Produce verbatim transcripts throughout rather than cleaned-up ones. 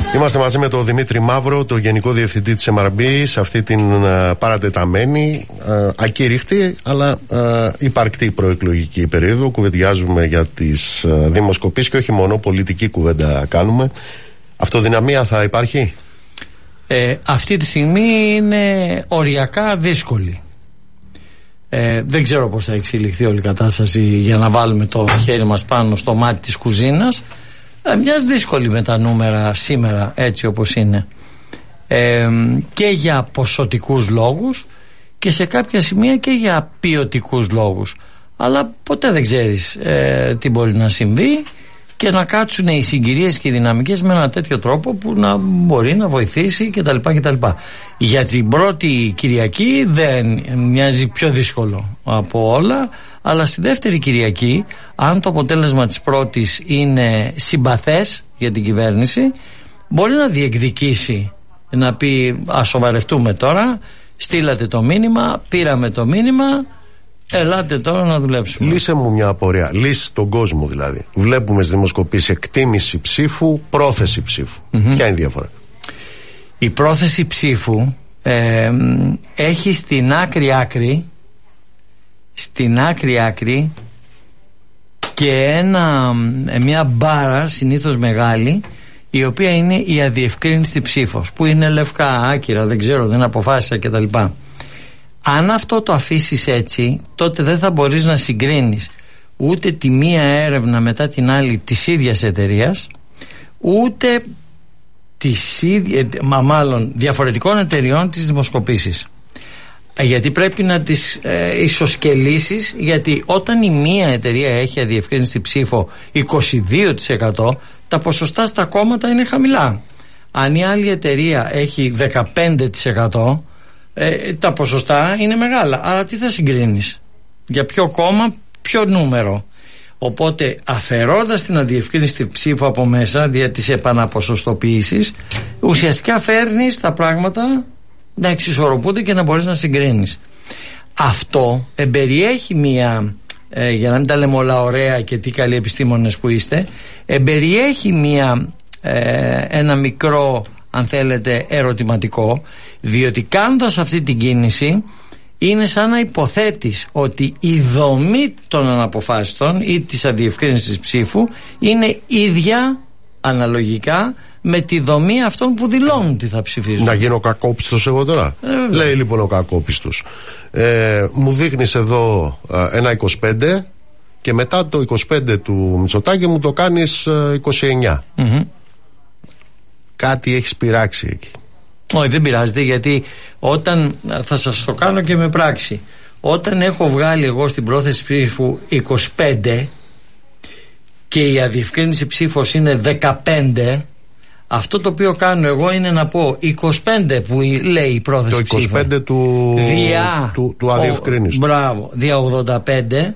Είμαστε μαζί με τον Δημήτρη Μαύρο, τον Γενικό Διευθυντή της εμ αρ μπι, σε αυτή την uh, παρατεταμένη, uh, ακήρυχτη αλλά uh, υπαρκτή προεκλογική περίοδο. Κουβεντιάζουμε για τις uh, δημοσκοπήσεις και όχι μόνο, πολιτική κουβέντα κάνουμε. Αυτοδυναμία θα υπάρχει? Ε, αυτή τη στιγμή είναι οριακά δύσκολη. Ε, δεν ξέρω πώς θα εξελιχθεί όλη η κατάσταση για να βάλουμε το χέρι μας πάνω στο μάτι της κουζίνας. Ε, μοιάζει δύσκολη με τα νούμερα σήμερα έτσι όπως είναι. Ε, και για ποσοτικούς λόγους και σε κάποια σημεία και για ποιοτικούς λόγους. Αλλά ποτέ δεν ξέρεις ε, τι μπορεί να συμβεί και να κάτσουν οι συγκυρίες και οι δυναμικές με ένα τέτοιο τρόπο που να μπορεί να βοηθήσει κτλ. κτλ. Για την πρώτη Κυριακή δεν μοιάζει πιο δύσκολο από όλα, αλλά στη δεύτερη Κυριακή, αν το αποτέλεσμα της πρώτης είναι συμπαθές για την κυβέρνηση, μπορεί να διεκδικήσει, να πει ας σοβαρευτούμε τώρα, στείλατε το μήνυμα, πήραμε το μήνυμα, ελάτε τώρα να δουλέψουμε. Λύσε μου μια απορία. Λύσε τον κόσμο δηλαδή. Βλέπουμε στις δημοσκοπήσεις εκτίμηση ψήφου, πρόθεση ψήφου. Mm-hmm. Ποια είναι η διαφορά? Η πρόθεση ψήφου ε, έχει στην άκρη άκρη στην άκρη άκρη και ένα, μια μπάρα συνήθως μεγάλη, η οποία είναι η αδιευκρίνηστη ψήφος, που είναι λευκά, άκυρα, δεν ξέρω, δεν αποφάσισα κτλ. Αν αυτό το αφήσεις έτσι, τότε δεν θα μπορείς να συγκρίνεις ούτε τη μία έρευνα μετά την άλλη της ίδιας εταιρείας, ούτε τις ίδιες, μα μάλλον διαφορετικών εταιριών τις δημοσκοπήσεις. Γιατί πρέπει να τις ε, ισοσκελίσεις, γιατί όταν η μία εταιρεία έχει αδιευκρίνηστη ψήφο είκοσι δύο τοις εκατό, τα ποσοστά στα κόμματα είναι χαμηλά. Αν η άλλη εταιρεία έχει δεκαπέντε τοις εκατό, Ε, τα ποσοστά είναι μεγάλα. Άρα τι θα συγκρίνεις? Για ποιο κόμμα, ποιο νούμερο? Οπότε αφαιρώντας την αδιευκρίνηστη ψήφο από μέσα, δια της επαναποσοστοποίησης, ουσιαστικά φέρνεις τα πράγματα να εξισορροπούνται και να μπορείς να συγκρίνεις. Αυτό εμπεριέχει μία, ε, για να μην τα λέμε όλα ωραία και τι καλοί επιστήμονες που είστε, εμπεριέχει μία, ε, ένα μικρό, αν θέλετε, ερωτηματικό, διότι κάνοντας αυτή την κίνηση είναι σαν να υποθέτεις ότι η δομή των αναποφάσιστων ή της αδιευκρίνησης ψήφου είναι ίδια αναλογικά με τη δομή αυτών που δηλώνουν τι θα ψηφίζουν. Να γίνω κακόπιστος εγώ τώρα? Ε, Λέει λοιπόν ο κακόπιστος, ε, μου δείχνεις εδώ ε, ένα είκοσι πέντε και μετά το είκοσι πέντε του Μητσοτάκη μου το κάνεις ε, είκοσι εννιά. Mm-hmm. Κάτι έχεις πειράξει εκεί. Όχι, δεν πειράζεται, γιατί όταν, θα σας το κάνω και με πράξη, όταν έχω βγάλει εγώ στην πρόθεση ψήφου είκοσι πέντε και η αδιευκρίνηση ψήφος είναι δεκαπέντε, αυτό το οποίο κάνω εγώ είναι να πω είκοσι πέντε που λέει η πρόθεση ψήφου, το είκοσι πέντε του, δια, του, του αδιευκρίνησης, μπράβο, δια ογδόντα πέντε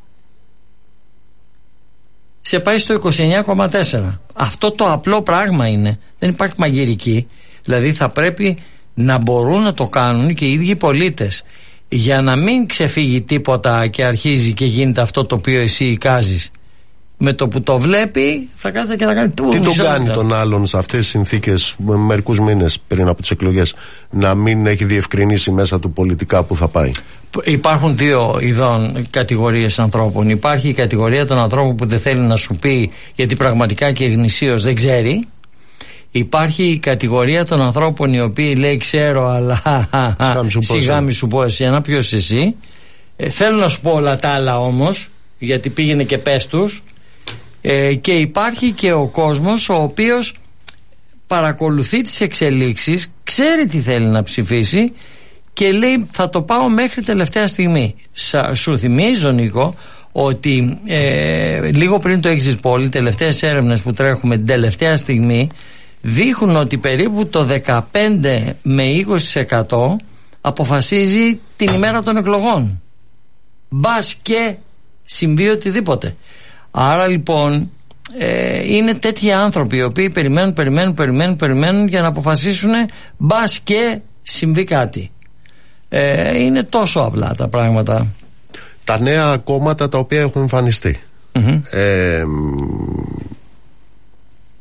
σε πάει στο είκοσι εννιά κόμμα τέσσερα. Αυτό το απλό πράγμα είναι, δεν υπάρχει μαγειρική. Δηλαδή θα πρέπει να μπορούν να το κάνουν και οι ίδιοι πολίτες, για να μην ξεφύγει τίποτα και αρχίζει και γίνεται αυτό το οποίο εσύ εικάζεις. Με το που το βλέπει θα κάθεται και θα κάνει τι τον κάνει τον άλλον σε αυτές τις συνθήκες, μερικούς μήνες πριν από τις εκλογές, να μην έχει διευκρινίσει μέσα του πολιτικά που θα πάει? Υπάρχουν δύο ειδών κατηγορίες ανθρώπων. Υπάρχει η κατηγορία των ανθρώπων που δεν θέλει να σου πει, γιατί πραγματικά και γνησίως δεν ξέρει. Υπάρχει η κατηγορία των ανθρώπων οι οποίοι λέει ξέρω, αλλά σιγά μη σου πω εσένα, ποιος εσύ. ε, θέλω να σου πω όλα τα άλλα όμως, γιατί πήγαινε και πες τους. ε, και υπάρχει και ο κόσμος ο οποίος παρακολουθεί τις εξελίξεις, ξέρει τι θέλει να ψηφίσει και λέει θα το πάω μέχρι τελευταία στιγμή. Σα, σου θυμίζω, Νίκο, ότι ε, λίγο πριν το exit poll, οι τελευταίες έρευνες που τρέχουμε την τελευταία στιγμή δείχνουν ότι περίπου το δεκαπέντε με είκοσι τοις εκατό αποφασίζει την ημέρα των εκλογών. Μπας και συμβεί οτιδήποτε. Άρα λοιπόν ε, είναι τέτοιοι άνθρωποι οι οποίοι περιμένουν, περιμένουν, περιμένουν, περιμένουν για να αποφασίσουν μπας και συμβεί κάτι. Ε, είναι τόσο απλά τα πράγματα. Τα νέα κόμματα τα οποία έχουν εμφανιστεί, mm-hmm. ε,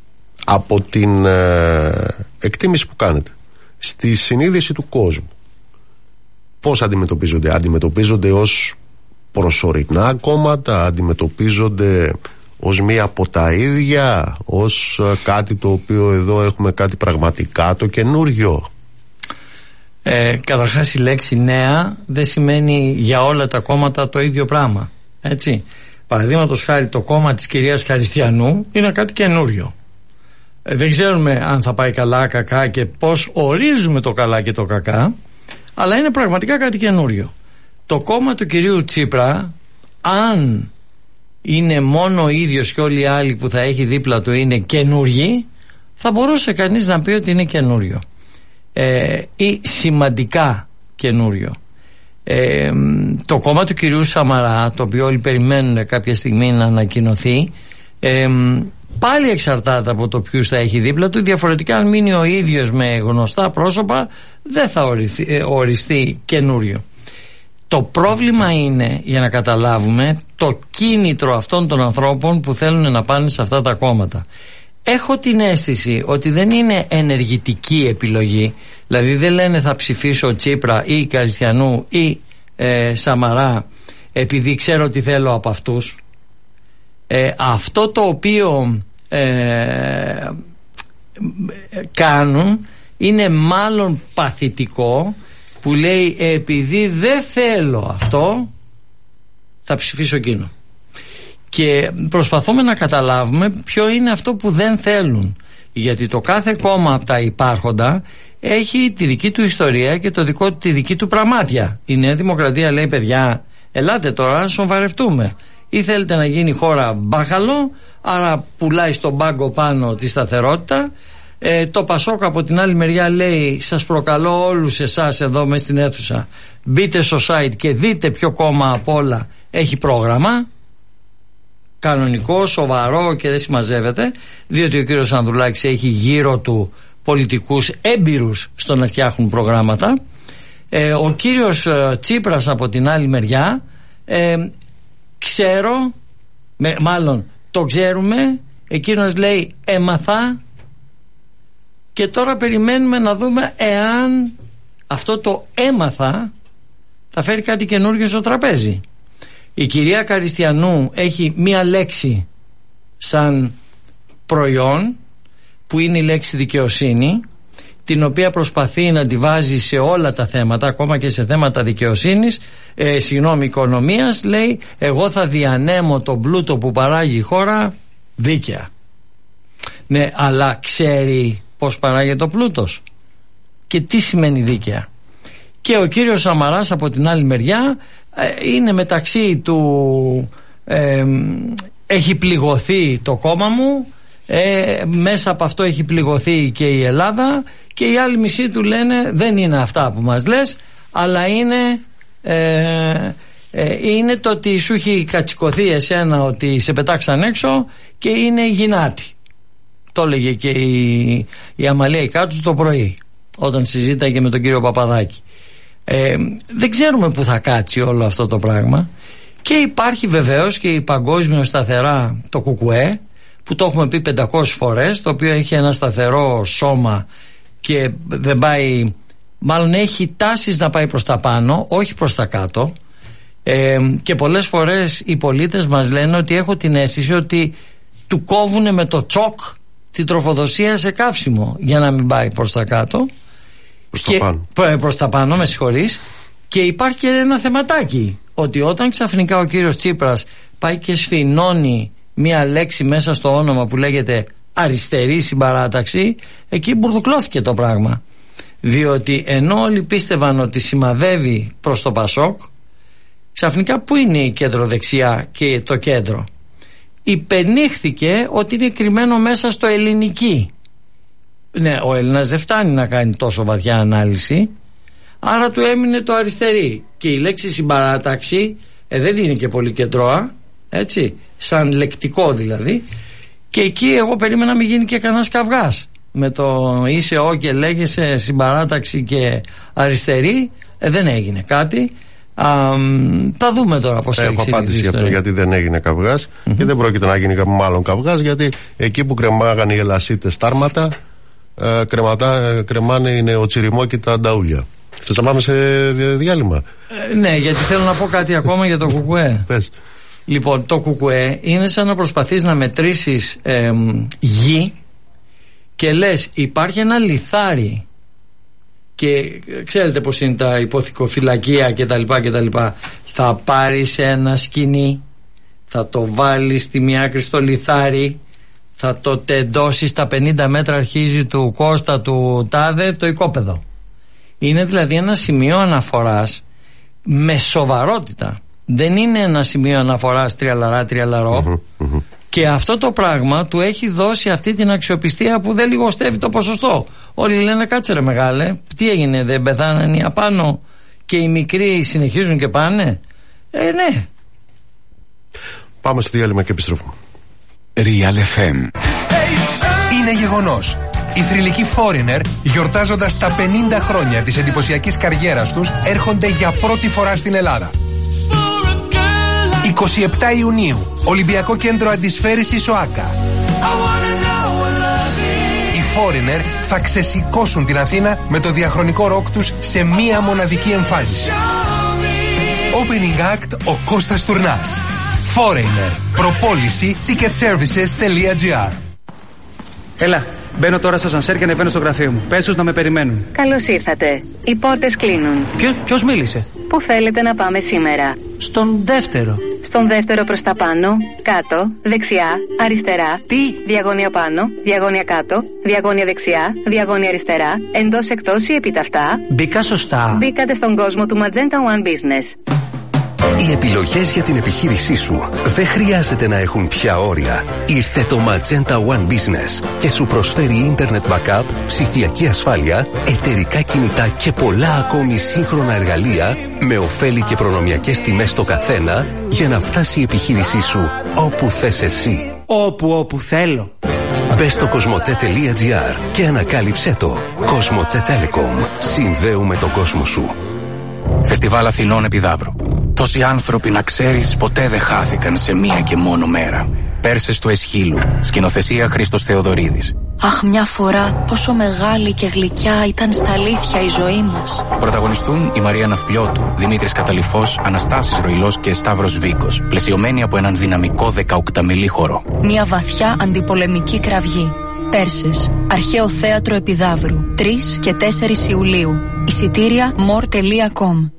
από την ε, εκτίμηση που κάνετε στη συνείδηση του κόσμου, πώς αντιμετωπίζονται? Αντιμετωπίζονται ως προσωρινά κόμματα, αντιμετωπίζονται ως μία από τα ίδια, ως κάτι το οποίο εδώ έχουμε κάτι πραγματικά το καινούριο? Ε, καταρχάς η λέξη νέα δεν σημαίνει για όλα τα κόμματα το ίδιο πράγμα, έτσι. Παραδείγματος χάρη το κόμμα της κυρίας Χαριστιανού είναι κάτι καινούριο. ε, Δεν ξέρουμε αν θα πάει καλά κακά και πώς ορίζουμε το καλά και το κακά, αλλά είναι πραγματικά κάτι καινούριο. Το κόμμα του κυρίου Τσίπρα, αν είναι μόνο ο ίδιος και όλοι οι άλλοι που θα έχει δίπλα του είναι καινούργοι, θα μπορούσε κανείς να πει ότι είναι καινούριο ε, ή σημαντικά καινούριο. Ε, το κόμμα του κυρίου Σαμαρά, το οποίο όλοι περιμένουν κάποια στιγμή να ανακοινωθεί, ε, πάλι εξαρτάται από το ποιους θα έχει δίπλα του. Διαφορετικά, αν μείνει ο ίδιος με γνωστά πρόσωπα, δεν θα οριστεί, ε, οριστεί καινούριο. Το πρόβλημα είναι, για να καταλάβουμε, το κίνητρο αυτών των ανθρώπων που θέλουν να πάνε σε αυτά τα κόμματα. Έχω την αίσθηση ότι δεν είναι ενεργητική επιλογή, δηλαδή δεν λένε θα ψηφίσω Τσίπρα ή Καριστιανού ή ε, Σαμαρά επειδή ξέρω τι θέλω από αυτούς. Ε, αυτό το οποίο ε, κάνουν είναι μάλλον παθητικό, που λέει επειδή δεν θέλω αυτό θα ψηφίσω εκείνο. Και προσπαθούμε να καταλάβουμε ποιο είναι αυτό που δεν θέλουν, γιατί το κάθε κόμμα από τα υπάρχοντα έχει τη δική του ιστορία και το δικό, τη δική του πραμάτια. Η Νέα Δημοκρατία λέει, παιδιά, ελάτε τώρα να σοβαρευτούμε. Ή θέλετε να γίνει χώρα μπάχαλο, άρα πουλάει στον πάγκο πάνω τη σταθερότητα. Ε, το Πασόκ από την άλλη μεριά λέει, σας προκαλώ όλους εσάς εδώ μέσα στην αίθουσα, μπείτε στο site και δείτε ποιο κόμμα από όλα έχει πρόγραμμα κανονικό, σοβαρό και δεν συμμαζεύεται, διότι ο κύριος Ανδρουλάκης έχει γύρω του πολιτικούς έμπειρους στο να φτιάχνουν προγράμματα. ε, ο κύριος ε, Τσίπρας από την άλλη μεριά, ε, ξέρω με, μάλλον το ξέρουμε, εκείνος λέει έμαθα, και τώρα περιμένουμε να δούμε εάν αυτό το έμαθα θα φέρει κάτι καινούργιο στο τραπέζι. Η κυρία Καριστιανού έχει μία λέξη σαν προϊόν, που είναι η λέξη δικαιοσύνη, την οποία προσπαθεί να τη βάζει σε όλα τα θέματα, ακόμα και σε θέματα δικαιοσύνης, ε, συγγνώμη, οικονομίας. Λέει, εγώ θα διανέμω τον πλούτο που παράγει η χώρα δίκαια. Ναι, αλλά ξέρει πώς παράγεται ο πλούτος και τι σημαίνει δίκαια. Και ο κύριος Σαμαράς από την άλλη μεριά ε, είναι μεταξύ του ε, έχει πληγωθεί το κόμμα μου, ε, μέσα από αυτό έχει πληγωθεί και η Ελλάδα, και οι άλλοι μισοί του λένε δεν είναι αυτά που μας λες, αλλά είναι ε, ε, είναι το ότι σου έχει κατσικωθεί εσένα, ότι σε πετάξαν έξω και είναι γυνάτη. Το έλεγε και η, η Αμαλία Ικάτσου το πρωί όταν συζήταγε με τον κύριο Παπαδάκη. Ε, δεν ξέρουμε που θα κάτσει όλο αυτό το πράγμα, και υπάρχει βεβαίως και η παγκόσμιο σταθερά το ΚΚΕ, που το έχουμε πει πεντακόσιες φορές, το οποίο έχει ένα σταθερό σώμα και δεν πάει, μάλλον έχει τάσεις να πάει προς τα πάνω, όχι προς τα κάτω. Ε, και πολλές φορές οι πολίτες μας λένε ότι έχω την αίσθηση ότι του κόβουνε με το τσοκ την τροφοδοσία σε καύσιμο για να μην πάει προς τα κάτω, προς και, τα πάνω. προς τα πάνω, με συγχωρείς. Και υπάρχει και ένα θεματάκι, ότι όταν ξαφνικά ο κύριος Τσίπρας πάει και σφινώνει μία λέξη μέσα στο όνομα που λέγεται αριστερή συμπαράταξη, εκεί μπουρδουκλώθηκε το πράγμα, διότι ενώ όλοι πίστευαν ότι σημαδεύει προς το Πασόκ, ξαφνικά που είναι η κέντρο-δεξιά και το κέντρο? Υπενήχθηκε ότι είναι κρυμμένο μέσα στο ελληνική. Ναι, ο Έλληνας δεν φτάνει να κάνει τόσο βαθιά ανάλυση, άρα του έμεινε το αριστερή, και η λέξη συμπαράταξη ε, δεν είναι και πολύ κεντρώα, έτσι, σαν λεκτικό δηλαδή, και εκεί εγώ περίμενα να μην γίνει και κανένας καυγάς με το είσαι ο και λέγεσαι συμπαράταξη και αριστερή. ε, δεν έγινε κάτι. Α, θα δούμε τώρα πώς θα Έχω απάντηση γι' αυτό, γιατί δεν έγινε καυγάς mm-hmm. και δεν πρόκειται να γίνει μάλλον καυγάς, γιατί εκεί που κρεμάγανε οι ελασίτες τάρματα, ε, κρεματά, κρεμάνε οι νεοτσιριμόκητα νταούλια. Θες να πάμε σε διάλειμμα? Ε, ναι, γιατί θέλω να πω κάτι ακόμα για το κουκουέ. Πες. Λοιπόν, το κουκουέ είναι σαν να προσπαθείς να μετρήσεις ε, γη και λες υπάρχει ένα λιθάρι και ξέρετε πως είναι τα υποθηκοφυλακεία κτλ, κτλ. Θα πάρεις ένα σκοινί, θα το βάλεις στη μία άκρη στο λιθάρι, θα το τεντώσεις στα πενήντα μέτρα, αρχίζει του Κώστα του τάδε το οικόπεδο. Είναι δηλαδή ένα σημείο αναφοράς με σοβαρότητα. Δεν είναι ένα σημείο αναφοράς τριαλαρά τριαλαρό. Mm-hmm, mm-hmm. Και αυτό το πράγμα του έχει δώσει αυτή την αξιοπιστία που δεν λιγοστεύει το ποσοστό. Όλοι λένε κάτσε ρε μεγάλε, τι έγινε, δεν πεθάνανε οι απάνω και οι μικροί συνεχίζουν και πάνε? Ε, ναι. Πάμε στο διάλειμμα και επιστρέφουμε. Real εφ εμ. Είναι γεγονός. Οι θρυλικοί Foreigner, γιορτάζοντας τα πενήντα χρόνια της εντυπωσιακής καριέρας τους, έρχονται για πρώτη φορά στην Ελλάδα. εικοστή εβδόμη Ιουνίου, Ολυμπιακό Κέντρο Αντισφαίρησης ΟΑΚΑ. Οι Foreigner θα ξεσηκώσουν την Αθήνα με το διαχρονικό ροκ τους σε μία μοναδική εμφάνιση. Opening act ο Κώστας Τουρνάς. Foreigner. Προπόληση ticketservices.gr. Έλα, μπαίνω τώρα στο σανσέρ και ανεβαίνω στο γραφείο μου. Πες τους να με περιμένουν. Καλώς ήρθατε. Οι πόρτες κλείνουν. Ποιο, ποιος μίλησε? Πού θέλετε να πάμε σήμερα? Στον δεύτερο. Στον δεύτερο προς τα πάνω, κάτω, δεξιά, αριστερά. Τι? Διαγώνια πάνω, διαγώνια κάτω, διαγώνια δεξιά, διαγώνια αριστερά, εντός εκτός ή επιταυτά. Μπήκα σωστά? Μπήκατε στον κόσμο του Magenta One Business. Οι επιλογές για την επιχείρησή σου δεν χρειάζεται να έχουν πια όρια. Ήρθε το Magenta One Business και σου προσφέρει Internet Backup, ψηφιακή ασφάλεια, εταιρικά κινητά και πολλά ακόμη σύγχρονα εργαλεία με ωφέλη και προνομιακές τιμές στο καθένα για να φτάσει η επιχείρησή σου όπου θες εσύ. Όπου όπου θέλω. Μπες στο κοσμοτέ.gr και ανακάλυψέ το. Κοσμοτέ Telecom. Συνδέουμε τον κόσμο σου. Φεστιβάλ Αθηνών Επιδαύρου. Τόσοι άνθρωποι, να ξέρεις, ποτέ δεν χάθηκαν σε μία και μόνο μέρα. Πέρσες του Εσχύλου. Σκηνοθεσία Χρήστος Θεοδωρίδης. Αχ, μια φορά πόσο μεγάλη και γλυκιά ήταν στα αλήθεια η ζωή μας. Πρωταγωνιστούν η Μαρία Ναυπλιώτου, Δημήτρης Καταλυφός, Αναστάσης Ροϊλός και Σταύρος Βίκος. Πλαισιωμένοι από έναν δυναμικό δεκαοκταμιλή χορό. Μια βαθιά αντιπολεμική κραυγή. Πέρσες. Αρχαίο θέατρο Επιδαύρου. τρεις και τέσσερις Ιουλίου. Εισιτήρια more τελεία com.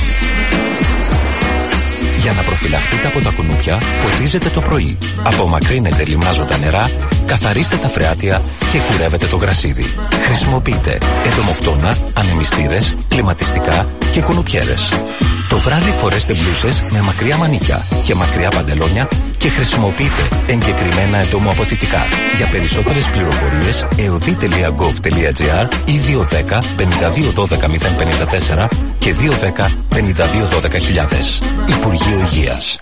Για να προφυλαχτείτε από τα κουνούπια, ποτίζετε το πρωί. Απομακρύνετε λιμάζοντα νερά, καθαρίστε τα φρεάτια και κουρεύετε το γρασίδι. Χρησιμοποιείτε εντομοκτώνα, ανεμιστήρες, κλιματιστικά και κουνουπιέρες. Το βράδυ φορέστε μπλούσες με μακριά μανίκια και μακριά παντελόνια και χρησιμοποιείτε εγκεκριμένα εντομοαποθητικά. Για περισσότερες πληροφορίες εωδή τελεία γκοβ τελεία τζι άρ ή δύο ένα μηδέν πέντε δύο ένα δύο μηδέν πέντε τέσσερα και δύο ένα μηδέν πέντε δύο ένα δύο χιλιάδες. Υπουργείο Υγείας.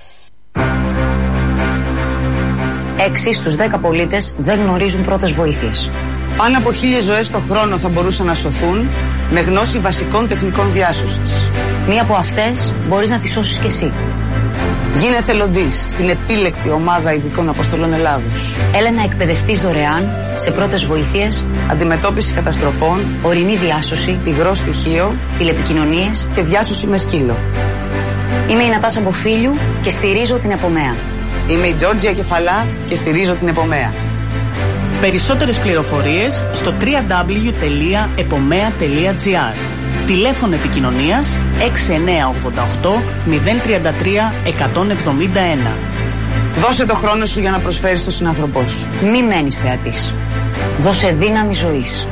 Έξι στους δέκα πολίτες δεν γνωρίζουν πρώτες βοήθειες. Πάνω από χίλιες ζωές το χρόνο θα μπορούσαν να σωθούν με γνώση βασικών τεχνικών διάσωσης. Μία από αυτές μπορείς να τη σώσεις κι εσύ. Γίνε εθελοντής στην επίλεκτη ομάδα ειδικών αποστολών Ελλάδος. Έλα να εκπαιδευτείς δωρεάν σε πρώτες βοήθειες, αντιμετώπιση καταστροφών, ορεινή διάσωση, υγρό στοιχείο, τηλεπικοινωνίες και διάσωση με σκύλο. Είμαι η Νατάσα Μποφίλιου και στηρίζω την Επομέα. Είμαι η Τζόρτζια Κεφαλά και στηρίζω την Επομέα. Περισσότερες πληροφορίες στο double-u double-u double-u τελεία επομέα τελεία τζι άρ. Τηλέφωνο επικοινωνίας έξι εννιά οκτώ οκτώ μηδέν τρία τρία ένα επτά ένα. Δώσε το χρόνο σου για να προσφέρεις στον συνάνθρωπό σου. Μη μένεις θεατής. Δώσε δύναμη ζωής.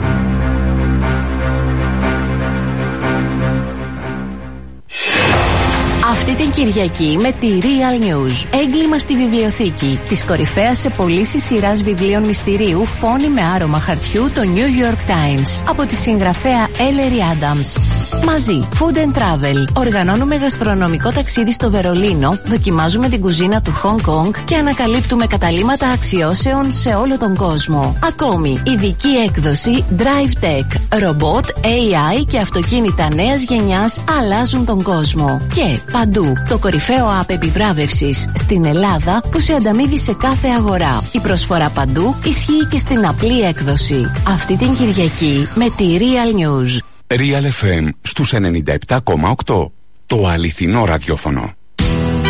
Αυτή την Κυριακή με τη Real News. Έγκλημα στη βιβλιοθήκη. Της κορυφαίας σε πωλήσεις σειράς βιβλίων μυστηρίου Φόνοι με άρωμα χαρτιού, το New York Times. Από τη συγγραφέα Ellery Adams. Μαζί, Food and Travel. Οργανώνουμε γαστρονομικό ταξίδι στο Βερολίνο, δοκιμάζουμε την κουζίνα του Hong Kong και ανακαλύπτουμε καταλύματα αξιώσεων σε όλο τον κόσμο. Ακόμη, ειδική έκδοση Drive Tech. Ρομπότ, έι άι και αυτοκίνητα νέας γενιάς αλλάζουν τον κόσμο. Και παντού, το κορυφαίο app επιβράβευσης στην Ελλάδα που σε ανταμείβει σε κάθε αγορά. Η προσφορά παντού ισχύει και στην απλή έκδοση. Αυτή την Κυριακή με τη Real News. Real εφ εμ στους ενενήντα επτά κόμμα οκτώ. Το αληθινό ραδιόφωνο.